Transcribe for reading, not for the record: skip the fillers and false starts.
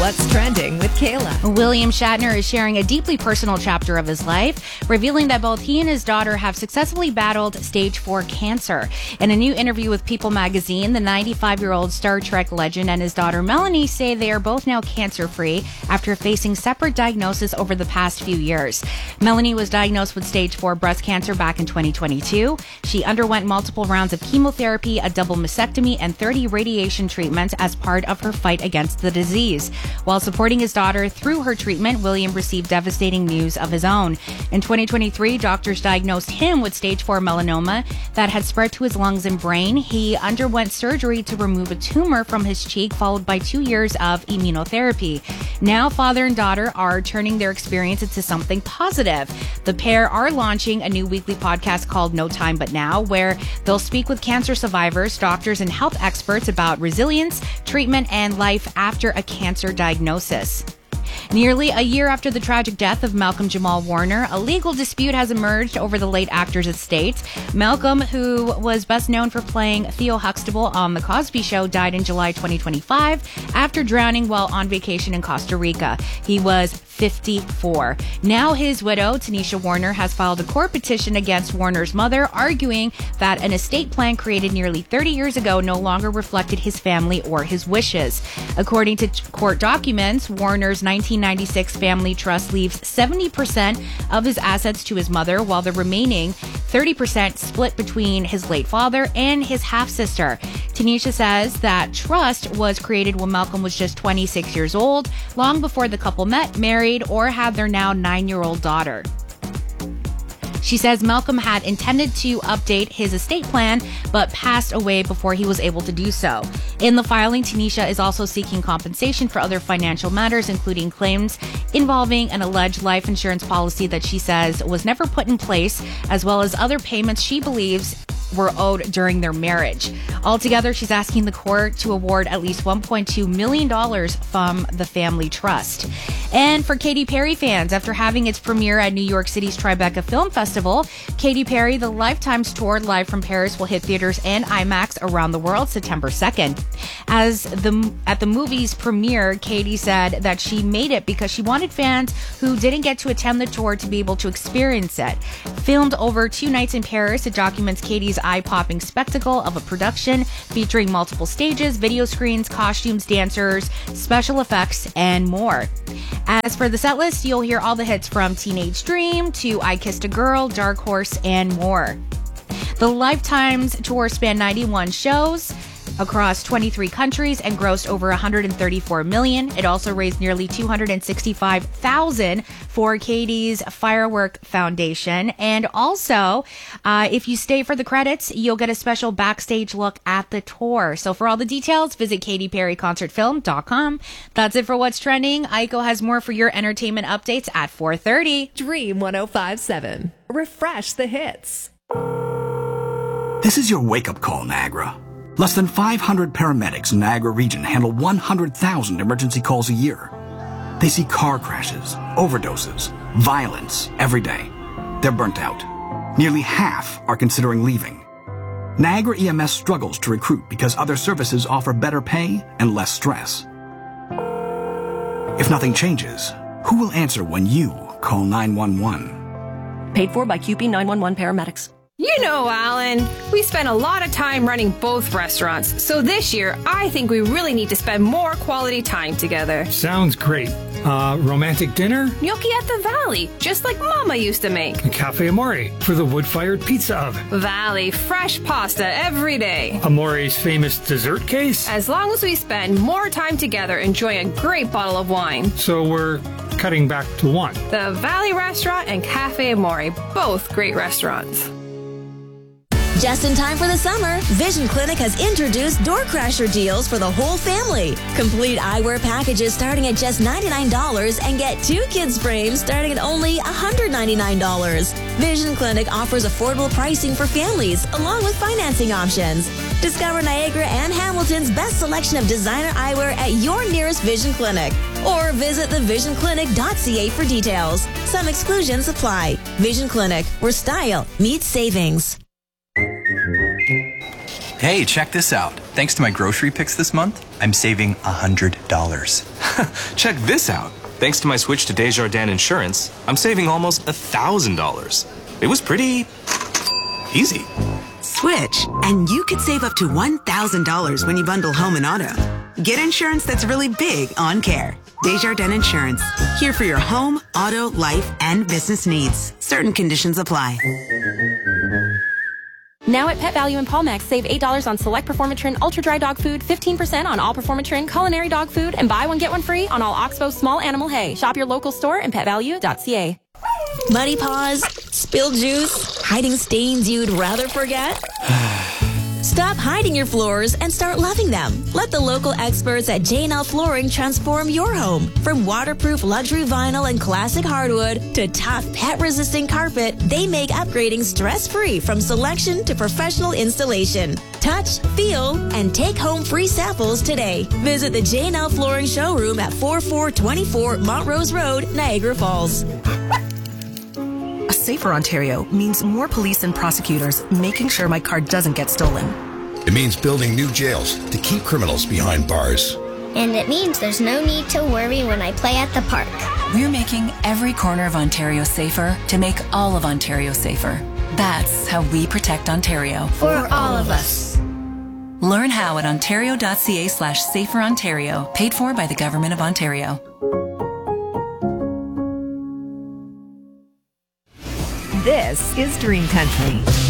What's Trending with Kayla. William Shatner is sharing a deeply personal chapter of his life, revealing that both he and his daughter have successfully battled stage 4 cancer. In a new interview with People magazine, the 95-year-old Star Trek legend and his daughter Melanie say they are both now cancer-free after facing separate diagnoses over the past few years. Melanie was diagnosed with stage 4 breast cancer back in 2022. She underwent multiple rounds of chemotherapy, a double mastectomy, and 30 radiation treatments as part of her fight against the disease. While supporting his daughter through her treatment, William received devastating news of his own. In 2023, doctors diagnosed him with stage 4 melanoma that had spread to his lungs and brain. He underwent surgery to remove a tumor from his cheek, followed by 2 years of immunotherapy. Now, father and daughter are turning their experience into something positive. The pair are launching a new weekly podcast called No Time But Now, where they'll speak with cancer survivors, doctors, and health experts about resilience, treatment, and life after a cancer diagnosis. Nearly a year after the tragic death of Malcolm Jamal Warner, a legal dispute has emerged over the late actor's estate. Malcolm, who was best known for playing Theo Huxtable on The Cosby Show, died in July 2025 after drowning while on vacation in Costa Rica. He was 54. Now his widow, Tanisha Warner, has filed a court petition against Warner's mother, arguing that an estate plan created nearly 30 years ago no longer reflected his family or his wishes. According to court documents, Warner's 1996 family trust leaves 70% of his assets to his mother, while the remaining 30% split between his late father and his half-sister. Tanisha says that trust was created when Malcolm was just 26 years old, long before the couple met, married, or had their now 9-year-old daughter. She says Malcolm had intended to update his estate plan, but passed away before he was able to do so. In the filing, Tanisha is also seeking compensation for other financial matters, including claims involving an alleged life insurance policy that she says was never put in place, as well as other payments she believes were owed during their marriage. Altogether, she's asking the court to award at least $1.2 million from the family trust. And for Katy Perry fans, after having its premiere at New York City's Tribeca Film Festival, Katy Perry, the Lifetime's tour live from Paris, will hit theaters and IMAX around the world September 2nd. At the movie's premiere, Katy said that she made it because she wanted fans who didn't get to attend the tour to be able to experience it. Filmed over 2 nights in Paris, it documents Katy's eye-popping spectacle of a production featuring multiple stages, video screens, costumes, dancers, special effects, and more. As for the set list, you'll hear all the hits from Teenage Dream to I Kissed a Girl, Dark Horse, and more. The Lifetime's tour spanned 91 shows across 23 countries and grossed over $134 million. It also raised nearly $265,000 for Katy's Firework Foundation. And also, if you stay for the credits, you'll get a special backstage look at the tour. So for all the details, visit katyperryconcertfilm.com. That's it for What's Trending. Aiko has more for your entertainment updates at 4:30. Dream 105.7. Refresh the hits. This is your wake-up call, Niagara. Less than 500 paramedics in Niagara region handle 100,000 emergency calls a year. They see car crashes, overdoses, violence every day. They're burnt out. Nearly half are considering leaving. Niagara EMS struggles to recruit because other services offer better pay and less stress. If nothing changes, who will answer when you call 911? Paid for by QP 911 paramedics. You know, Alan, we spend a lot of time running both restaurants, so this year I think we really need to spend more quality time together. Sounds great. Romantic dinner? Gnocchi at the Valley, just like Mama used to make. A Cafe Amore for the wood-fired pizza oven. Valley, fresh pasta every day. Amore's famous dessert case? As long as we spend more time together enjoying a great bottle of wine. So we're cutting back to one. The Valley Restaurant and Cafe Amore, both great restaurants. Just in time for the summer, Vision Clinic has introduced Door Crasher deals for the whole family. Complete eyewear packages starting at just $99 and get 2 kids frames starting at only $199. Vision Clinic offers affordable pricing for families along with financing options. Discover Niagara and Hamilton's best selection of designer eyewear at your nearest Vision Clinic. Or visit thevisionclinic.ca for details. Some exclusions apply. Vision Clinic, where style meets savings. Hey, check this out. Thanks to my grocery picks this month, I'm saving $100. Check this out. Thanks to my switch to Desjardins Insurance, I'm saving almost $1,000. It was pretty easy. Switch, and you could save up to $1,000 when you bundle home and auto. Get insurance that's really big on care. Desjardins Insurance. Here for your home, auto, life, and business needs. Certain conditions apply. Now at Pet Value and Paul Max, save $8 on select Performatrin Ultra Dry Dog Food, 15% on all Performatrin Culinary Dog Food, and buy one, get one free on all Oxbow Small Animal Hay. Shop your local store and petvalue.ca. Muddy paws, spilled juice, hiding stains you'd rather forget? Stop hiding your floors and start loving them. Let the local experts at J&L Flooring transform your home. From waterproof luxury vinyl and classic hardwood to tough pet-resistant carpet, they make upgrading stress-free from selection to professional installation. Touch, feel, and take home free samples today. Visit the J&L Flooring showroom at 4424 Montrose Road, Niagara Falls. A safer Ontario means more police and prosecutors making sure my car doesn't get stolen. It means building new jails to keep criminals behind bars. And it means there's no need to worry when I play at the park. We're making every corner of Ontario safer to make all of Ontario safer. That's how we protect Ontario. For all of us. Learn how at ontario.ca/saferontario, paid for by the Government of Ontario. This is Dream Country.